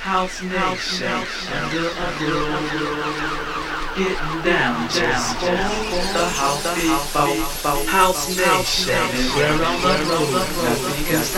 House Nation under a groove, getting down just for the house people. House Nation, we're on the road, nothing can stop.